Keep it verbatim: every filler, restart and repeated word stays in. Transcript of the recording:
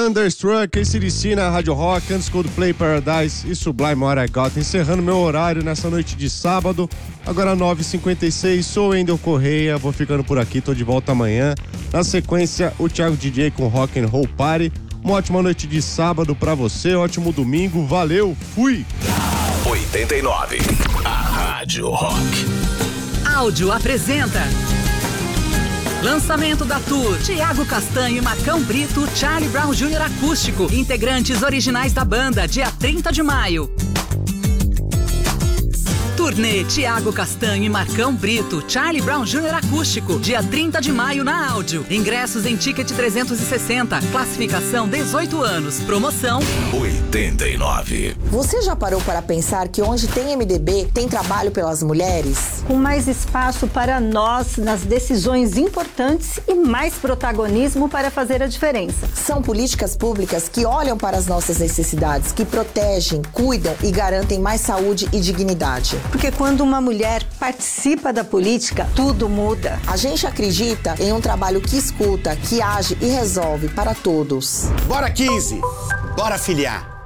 Thunderstruck, A C/D C na Rádio Rock, antes Coldplay Paradise e Sublime What I Got, encerrando meu horário nessa noite de sábado, agora nove e cinquenta e seis, sou Wendel Correia, vou ficando por aqui, tô de volta amanhã. Na sequência, o Thiago D J com Rock and Roll Party. Uma ótima noite de sábado pra você, ótimo domingo, valeu, fui! oitenta e nove, a Rádio Rock. Áudio apresenta lançamento da tour Thiago Castanho e Marcão Brito, Charlie Brown Júnior Acústico, integrantes originais da banda, dia trinta de maio. Turnê Thiago Castanho e Marcão Brito, Charlie Brown Júnior Acústico, dia trinta de maio na Áudio. Ingressos em Ticket trezentos e sessenta, classificação dezoito anos, promoção oitenta e nove. Você já parou para pensar que onde tem M D B, tem trabalho pelas mulheres? Com mais espaço para nós nas decisões importantes e mais protagonismo para fazer a diferença. São políticas públicas que olham para as nossas necessidades, que protegem, cuidam e garantem mais saúde e dignidade. Porque quando uma mulher participa da política, tudo muda. A gente acredita em um trabalho que escuta, que age e resolve para todos. Bora quinze! Bora filiar!